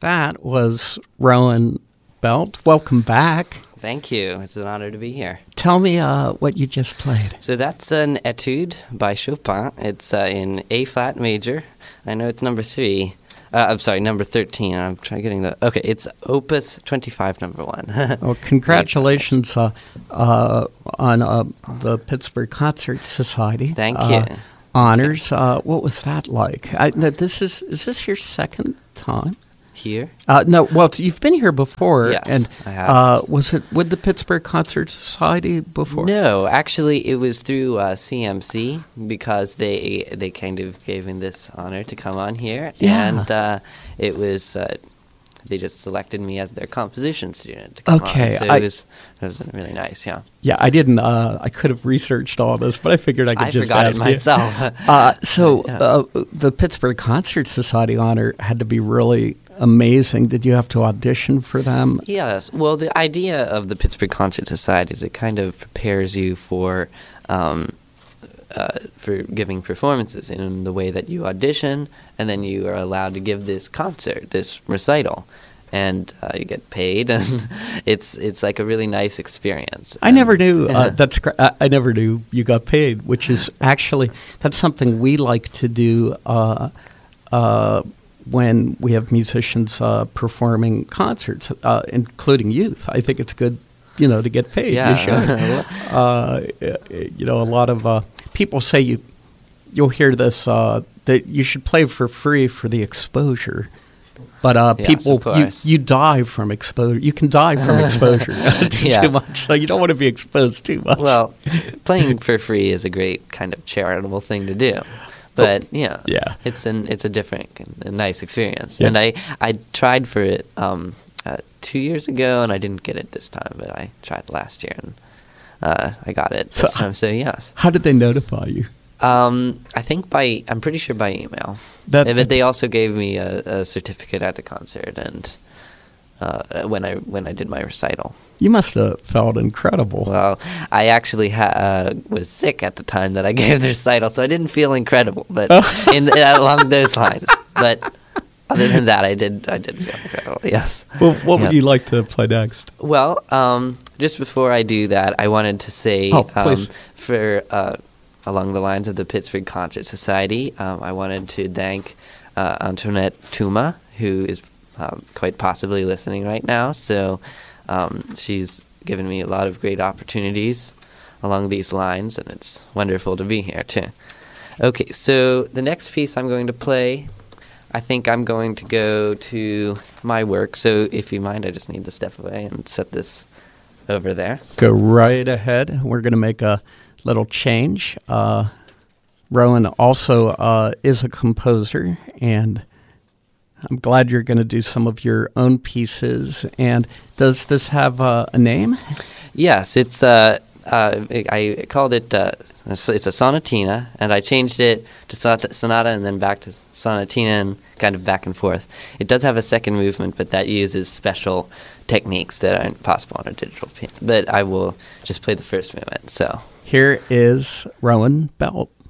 That was Rowan Belt. Welcome back. Thank you. It's an honor to be here. Tell me what you just played. So that's an etude by Chopin. It's in A-flat major. I know it's number 3. I'm sorry, number 13. I'm trying getting the... Okay, it's Opus 25, number 1. Well, congratulations on the Pittsburgh Concert Society. Thank you. Honors. What was that like? Is this your second time? Here? No, well, you've been here before. Yes, and, I have. Was it with the Pittsburgh Concert Society before? No, actually, it was through CMC because they kind of gave me this honor to come on here. Yeah. And it was... they just selected me as their composition student to come Okay, on. So it was really nice, yeah. Yeah, I didn't. I could have researched all this, but I figured I could just forgot ask it myself. The Pittsburgh Concert Society honor had to be really amazing. Did you have to audition for them? Yes. Well, the idea of the Pittsburgh Concert Society is it kind of prepares you for giving performances in the way that you audition, and then you are allowed to give this concert, this recital, and you get paid, and it's like a really nice experience. I never knew I never knew you got paid, which is actually that's something we like to do when we have musicians performing concerts, including youth. I think it's good, to get paid. Yeah. You should. A lot of people say you'll hear this that you should play for free for the exposure, but Yes, people of course. you die from exposure. You can die from exposure Yeah. too much, so you don't want to be exposed too much. Well, playing for free is a great kind of charitable thing to do. But yeah. it's a different, a nice experience. Yeah. And I tried for it 2 years ago, and I didn't get it this time, but I tried last year, and I got it this time. So yes. How did they notify you? I think I'm pretty sure by email. But they also gave me a certificate at the concert, and when I did my recital. You must have felt incredible. Well, I actually was sick at the time that I gave the recital, so I didn't feel incredible, but along those lines. But other than that, I did feel incredible. Yes. Well, what would you like to play next? Well, just before I do that, I wanted to say for along the lines of the Pittsburgh Concert Society, I wanted to thank Antoinette Tuma, who is quite possibly listening right now. So she's given me a lot of great opportunities along these lines, and it's wonderful to be here, too. Okay, so the next piece I'm going to play, I think I'm going to go to my work. So if you mind, I just need to step away and set this over there. Go right ahead. We're going to make a little change. Rowan also is a composer, and I'm glad you're going to do some of your own pieces. And does this have a name? Yes, it's I called it. It's a sonatina, and I changed it to sonata, and then back to sonatina, and kind of back and forth. It does have a second movement, but that uses special techniques that aren't possible on a digital piano. But I will just play the first movement. So here is Rowan Belt.